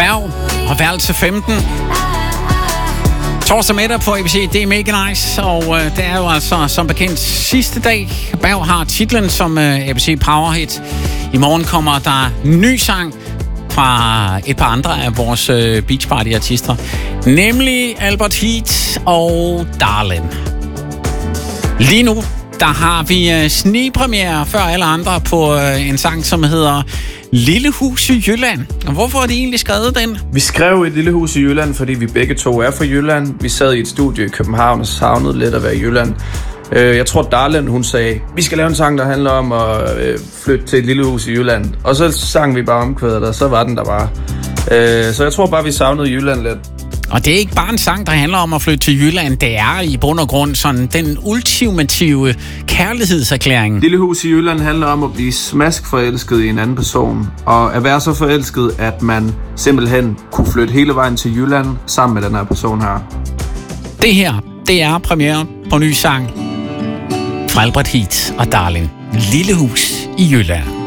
Berg og værelse 15. Torsdag middag på ABC, det er mega nice, og det er jo altså som bekendt sidste dag. Berg har titlen som ABC Powerhit. I morgen kommer der ny sang fra et par andre af vores Beach Party-artister, nemlig Albert Heat og Darlin. Lige nu, der har vi snigpremiere før alle andre på en sang, som hedder Lille Hus i Jylland. Og hvorfor har de egentlig skrevet den? Vi skrev Et Lille Hus i Jylland, fordi vi begge to er fra Jylland. Vi sad i et studie i København og savnede lidt at være i Jylland. Jeg tror, Darlin, hun sagde, vi skal lave en sang, der handler om at flytte til et lille hus i Jylland. Og så sang vi bare omkvædet, og så var den der bare. Så jeg tror bare, vi savnede Jylland lidt. Og det er ikke bare en sang, der handler om at flytte til Jylland. Det er i bund og grund sådan den ultimative kærlighedserklæring. Lille Hus i Jylland handler om at blive smaskforelsket i en anden person. Og at være så forelsket, at man simpelthen kunne flytte hele vejen til Jylland sammen med den her person her. Det her, det er premiere på ny sang fra Albert Heat og Darlin. Lille Hus i Jylland.